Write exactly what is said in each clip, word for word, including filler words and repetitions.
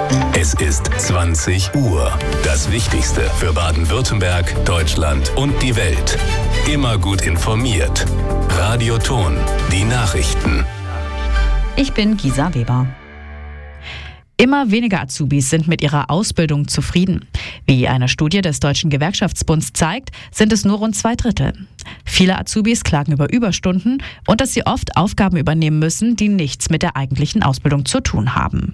Es ist zwanzig Uhr. Das Wichtigste für Baden-Württemberg, Deutschland und die Welt. Immer gut informiert. Radio Ton, die Nachrichten. Ich bin Gisa Weber. Immer weniger Azubis sind mit ihrer Ausbildung zufrieden. Wie eine Studie des Deutschen Gewerkschaftsbunds zeigt, sind es nur rund zwei Drittel. Viele Azubis klagen über Überstunden und dass sie oft Aufgaben übernehmen müssen, die nichts mit der eigentlichen Ausbildung zu tun haben.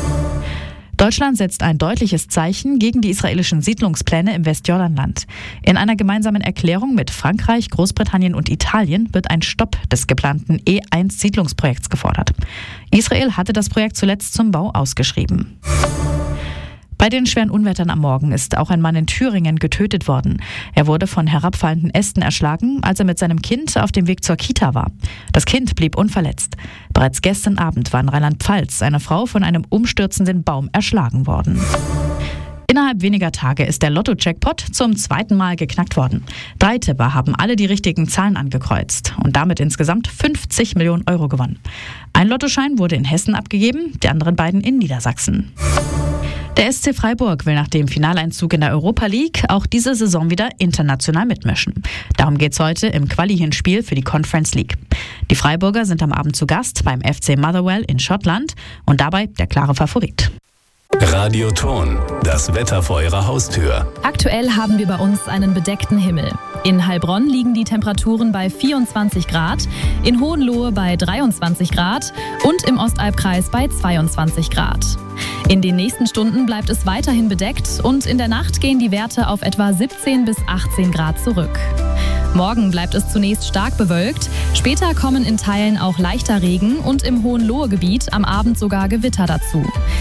Deutschland setzt ein deutliches Zeichen gegen die israelischen Siedlungspläne im Westjordanland. In einer gemeinsamen Erklärung mit Frankreich, Großbritannien und Italien wird ein Stopp des geplanten E eins Siedlungsprojekts gefordert. Israel hatte das Projekt zuletzt zum Bau ausgeschrieben. Bei den schweren Unwettern am Morgen ist auch ein Mann in Thüringen getötet worden. Er wurde von herabfallenden Ästen erschlagen, als er mit seinem Kind auf dem Weg zur Kita war. Das Kind blieb unverletzt. Bereits gestern Abend war in Rheinland-Pfalz eine Frau von einem umstürzenden Baum erschlagen worden. Innerhalb weniger Tage ist der Lotto-Jackpot zum zweiten Mal geknackt worden. Drei Tipper haben alle die richtigen Zahlen angekreuzt und damit insgesamt fünfzig Millionen Euro gewonnen. Ein Lottoschein wurde in Hessen abgegeben, die anderen beiden in Niedersachsen. Der S C Freiburg will nach dem Finaleinzug in der Europa League auch diese Saison wieder international mitmischen. Darum geht's heute im Quali-Hinspiel für die Conference League. Die Freiburger sind am Abend zu Gast beim F C Motherwell in Schottland und dabei der klare Favorit. Radio Ton, das Wetter vor Ihrer Haustür. Aktuell haben wir bei uns einen bedeckten Himmel. In Heilbronn liegen die Temperaturen bei vierundzwanzig Grad, in Hohenlohe bei dreiundzwanzig Grad und im Ostalbkreis bei zweiundzwanzig Grad. In den nächsten Stunden bleibt es weiterhin bedeckt und in der Nacht gehen die Werte auf etwa siebzehn bis achtzehn Grad zurück. Morgen bleibt es zunächst stark bewölkt, später kommen in Teilen auch leichter Regen und im Hohenlohe-Gebiet am Abend sogar Gewitter dazu.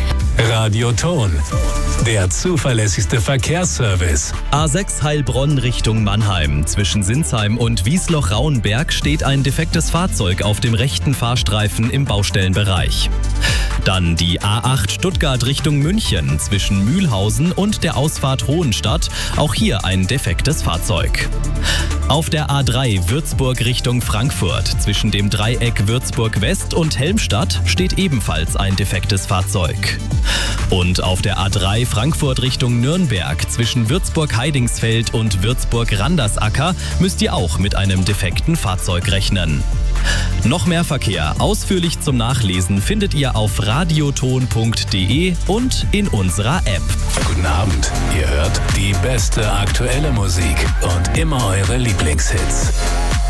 Radio Ton, der zuverlässigste Verkehrsservice. A sechs Heilbronn Richtung Mannheim. Zwischen Sinsheim und Wiesloch-Rauenberg steht ein defektes Fahrzeug auf dem rechten Fahrstreifen im Baustellenbereich. Dann die A acht Stuttgart Richtung München zwischen Mühlhausen und der Ausfahrt Hohenstadt. Auch hier ein defektes Fahrzeug. Auf der A drei Würzburg Richtung Frankfurt zwischen dem Dreieck Würzburg West und Helmstadt steht ebenfalls ein defektes Fahrzeug. Und auf der A drei Frankfurt Richtung Nürnberg zwischen Würzburg-Heidingsfeld und Würzburg-Randersacker müsst ihr auch mit einem defekten Fahrzeug rechnen. Noch mehr Verkehr ausführlich zum Nachlesen findet ihr auf radioton punkt de und in unserer App. Guten Abend, ihr hört die beste aktuelle Musik und immer eure Lieblingshits.